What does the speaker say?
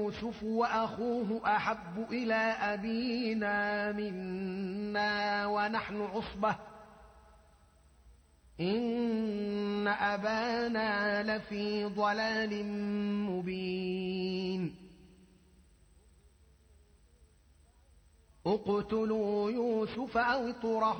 يوسف وأخوه أحب إلى أبينا منا ونحن عصبة إن أبانا لفي ضلال مبين اقتلوا يوسف أو اطرحوه